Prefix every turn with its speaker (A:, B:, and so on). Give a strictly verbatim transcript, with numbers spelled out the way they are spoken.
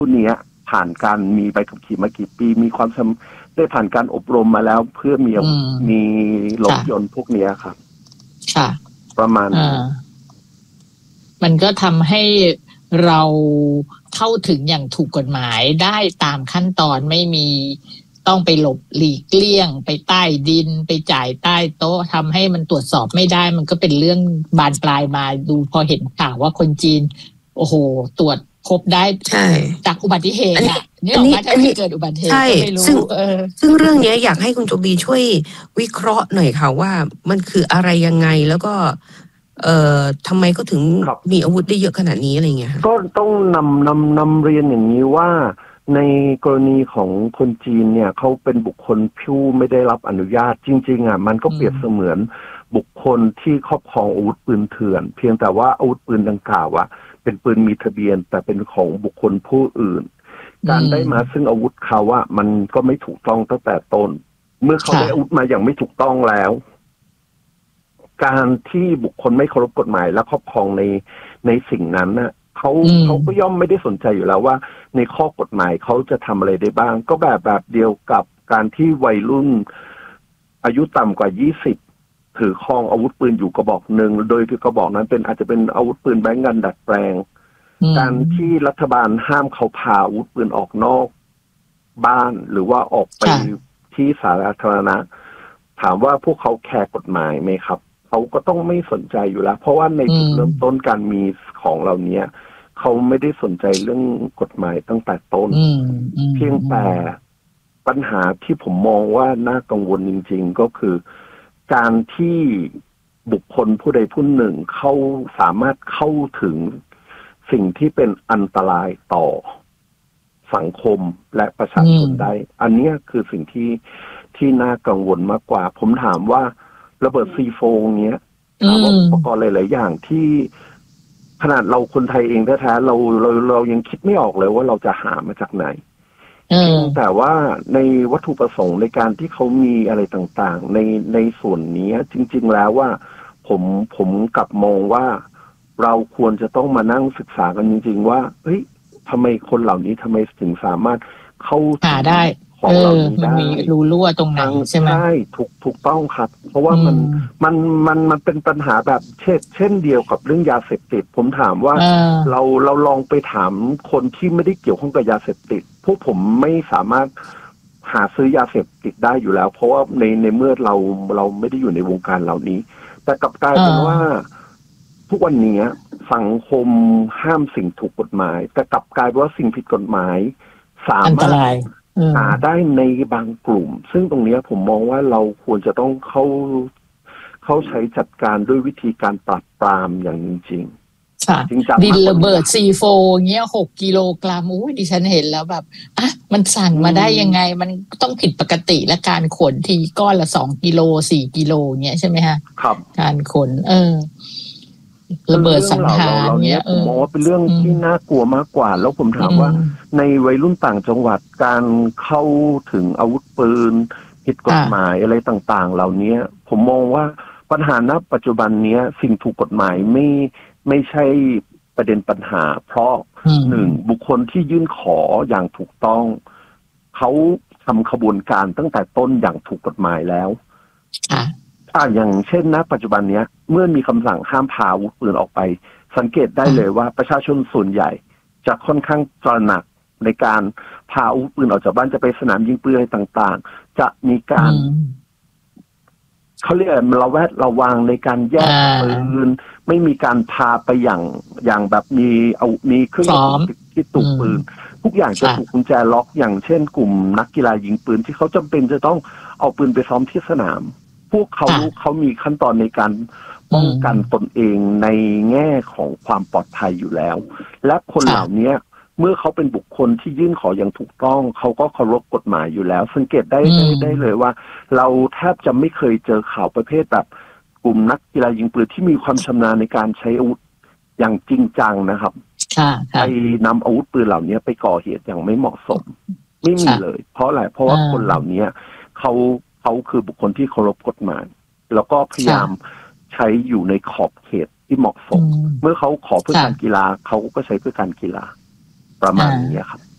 A: ผู้นี้ผ่านการมีใบขับขี่มากี่ปีมีความได้ผ่านการอบรมมาแล้วเพื่อมีมีรถยนต์พวกนี้ครับ
B: ค่ะ
A: ประมาณ
B: มันก็ทำให้เราเข้าถึงอย่างถูกกฎหมายได้ตามขั้นตอนไม่มีต้องไปหลบหลีกเลี่ยงไปใต้ดินไปจ่ายใต้โต๊ะทำให้มันตรวจสอบไม่ได้มันก็เป็นเรื่องบานปลายมาดูพอเห็นข่าวว่าคนจีนโอ้โหตรวจพบได้จากอุบัติเหตุอ่ะนี่ออกมาถ้าไม่เกิดอุบัติเหตุก็ไม่รู้เออ
C: ซึ่งเรื่องนี้อยากให้คุณโจบีช่วยวิเคราะห์หน่อยค่ะว่ามันคืออะไรยังไงแล้วก็เอ่อทำไมก็ถึงมีอาวุธได้เยอะขนาดนี้อะไรเงี้ย
A: ก็ต้องนำนำนำเรียนอย่างนี้ว่าในกรณีของคนจีนเนี่ยเขาเป็นบุคคลผู้ไม่ได้รับอนุญาตจริงๆอ่ะมันก็เปรียบเสมือนบุคคลที่ครอบครองอาวุธปืนเถื่อนเพียงแต่ว่าอาวุธปืนดังกล่าวอ่ะเป็นปืนมีทะเบียนแต่เป็นของบุคคลผู้อื่นการได้มาซึ่งอาวุธเขาว่ามันก็ไม่ถูกต้องตั้งแต่ต้นเมื่อเขาได้อาวุธมาอย่างไม่ถูกต้องแล้วการที่บุคคลไม่เคารพกฎหมายและครอบครองในในสิ่งนั้นน่ะเขาเขาก็ย่อมไม่ได้สนใจอยู่แล้วว่าในข้อกฎหมายเขาจะทำอะไรได้บ้างก็แบบแบบเดียวกับการที่วัยรุ่นอายุต่ำกว่ายี่สิบถือครองอาวุธปืนอยู่กระบอกหนึ่งโดยที่กระบอกนั้นเป็นอาจจะเป็นอาวุธปืนแบงก์กันดัดแปลงการที่รัฐบาลห้ามเขาพาอาวุธปืนออกนอกบ้านหรือว่าออกไปที่สาธารณะถามว่าพวกเขาแคร์กฎหมายไหมครับเขาก็ต้องไม่สนใจอยู่แล้วเพราะว่าในจุดเริ่มต้นการมีของเหล่านี้เขาไม่ได้สนใจเรื่องกฎหมายตั้งแต่ต้นเพียงแต่ปัญหาที่ผมมองว่าน่ากังวลจริงๆก็คือการที่บุคคลผู้ใดผู้หนึ่งเขาสามารถเข้าถึงสิ่งที่เป็นอันตรายต่อสังคมและประชาชนได้อันนี้คือสิ่งที่ที่น่ากังวลมากกว่าผมถามว่าระเบิดซีโฟเนี้ยถามว่าอุปกรณ์หลายๆอย่างที่ขนาดเราคนไทยเองแท้ๆเราเราเรายังคิดไม่ออกเลยว่าเราจะหามาจากไหนแต่ว่าในวัตถุประสงค์ในการที่เขามีอะไรต่างๆในในส่วนนี้จริงๆแล้วว่าผมผมกลับมองว่าเราควรจะต้องมานั่งศึกษากันจริงๆว่าเฮ้ยทำไมคนเหล่านี้ทำไมถึงสามารถเข้า
B: หาได้ของเราได้มีรูรั่วตรงไหนใช่ไหม
A: ใช่ถูกถูกต้องครับเพราะว่ามันมันมันมันเป็นปัญหาแบบเช่นเช่นเดียวกับเรื่องยาเสพติดผมถามว่าเราเราลองไปถามคนที่ไม่ได้เกี่ยวข้องกับยาเสพติดพวกผมไม่สามารถหาซื้อยาเสพติดได้อยู่แล้วเพราะว่าในในเมื่อเราเราไม่ได้อยู่ในวงการเหล่านี้แต่กลับกลายเป็นว่าทุกวันนี้สังคมห้ามสิ่งถูกกฎหมายแต่กลับกลายเป็นว่าสิ่งผิดกฎหมายสามารถหาได้ในบางกลุ่มซึ่งตรงนี้ผมมองว่าเราควรจะต้องเข้าเข้าใช้จัดการด้วยวิธีการปราบปรามอย่างจริงๆ
B: จริงจังดินระเบิดซีโฟเงี้ยหกกิโลกรัมอุ้ยดิฉันเห็นแล้วแบบอ่ะมันสั่งมาได้ยังไงมันต้องผิดปกติและการขนทีก้อนละสองกิโลสี่กิโลเงี้ยใช่ไหมฮะ
A: ครับ
B: การขนเออระเบิดสังหารเนี้ย
A: ผมมองว่าเป็นเรื่องที่น่ากลัวมากกว่าแล้วผมถามว่าในวัยรุ่นต่างจังหวัดการเข้าถึงอาวุธปืนผิดกฎหมายอะไรต่างๆเหล่านี้ผมมองว่าปัญหาณปัจจุบันนี้สิ่งถูกกฎหมายไม่ไม่ใช่ประเด็นปัญหาเพราะหนึ่งบุคคลที่ยื่นขออย่างถูกต้องเขาทำขบวนการตั้งแต่ต้นอย่างถูกกฎหมายแล้วอ่าอย่างเช่นนะปัจจุบันเนี้ยเมื่อมีคำสั่งห้ามพาอาวุธปืนออกไปสังเกตได้เลยว่าประชาชนส่วนใหญ่จะค่อนข้างตระหนักในการพาอาวุธปืนออกจากบ้านจะไปสนามยิงปืนอะไรต่างๆจะมีการเขาเรียกระแวดระวังในการแยกปืนไม่มีการพาไปอย่างอย่างแบบมีเอามีเครื่องที่ตุกปืนทุกอย่างจะถูกกุญแจล็อกอย่างเช่นกลุ่มนักกีฬายิงปืนที่เขาจำเป็นจะต้องเอาปืนไปซ้อมที่สนามพวกเขาเขามีขั้นตอนในการป้องกันตนเองในแง่ของความปลอดภัยอยู่แล้วและคนเหล่านี้เมื่อเขาเป็นบุคคลที่ยื่นขออย่างถูกต้องเขาก็เคารพกฎหมายอยู่แล้วสังเกตได้ได้ได้เลยว่าเราแทบจะไม่เคยเจอข่าวประเภทแบบกลุ่มนักกีฬายิงปืนที่มีความชำนาญในการใช้อาวุธอย่างจริงจังนะครับไปนำอาวุธปืนเหล่านี้ไปก่อเหตุอย่างไม่เหมาะสมไม่มีเลยเพราะอะไรเพราะว่าคนเหล่านี้เขาเขาคือบุคคลที่เคารพกฎหมายแล้วก็พยายามใช้อยู่ในขอบเขตที่เหมาะสมเมื่อเขาขอเพื่อการกีฬาเขาก็ใช้เพื่อการกีฬาประมาณนี้ครับ